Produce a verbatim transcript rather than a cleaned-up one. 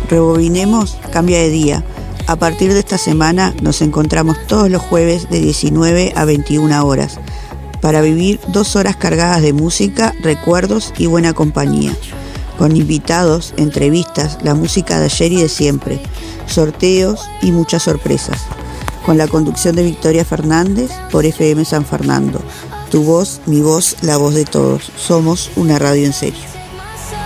Rebobinemos cambia de día. A partir de esta semana nos encontramos todos los jueves de diecinueve a veintiuna horas para vivir dos horas cargadas de música, recuerdos y buena compañía. Con invitados, entrevistas, la música de ayer y de siempre, sorteos y muchas sorpresas. Con la conducción de Victoria Fernández por F M San Fernando. Tu voz, mi voz, la voz de todos. Somos una radio en serio.